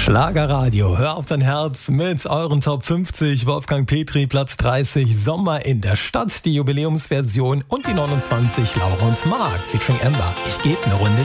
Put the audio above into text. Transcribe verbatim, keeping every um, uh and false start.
Schlagerradio, hör auf dein Herz mit euren Top fünfzig. Wolfgang Petri, Platz dreißig, Sommer in der Stadt, die Jubiläumsversion und die neunundzwanzig, Laura und Marc featuring Amber. Ich gebe eine Runde